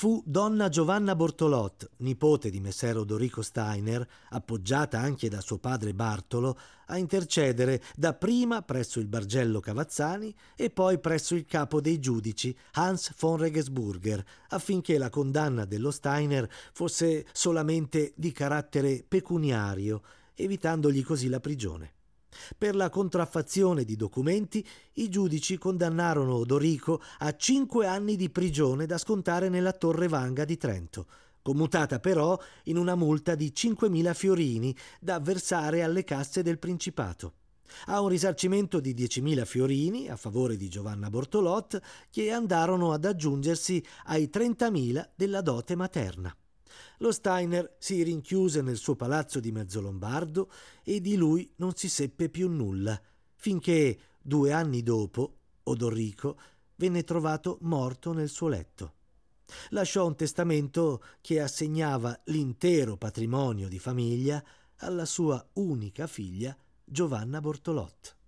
Fu donna Giovanna Bortolot, nipote di messer Odorico Steiner, appoggiata anche da suo padre Bartolo, a intercedere dapprima presso il Bargello Cavazzani e poi presso il capo dei giudici Hans von Regensburger, affinché la condanna dello Steiner fosse solamente di carattere pecuniario, evitandogli così la prigione. Per la contraffazione di documenti, i giudici condannarono Odorico a 5 anni di prigione da scontare nella Torre Vanga di Trento, commutata però in una multa di 5.000 fiorini da versare alle casse del Principato, a un risarcimento di 10.000 fiorini a favore di Giovanna Bortolot, che andarono ad aggiungersi ai 30.000 della dote materna. Lo Steiner si rinchiuse nel suo palazzo di Mezzolombardo e di lui non si seppe più nulla, finché 2 anni dopo Odorico venne trovato morto nel suo letto. Lasciò un testamento che assegnava l'intero patrimonio di famiglia alla sua unica figlia Giovanna Bortolot.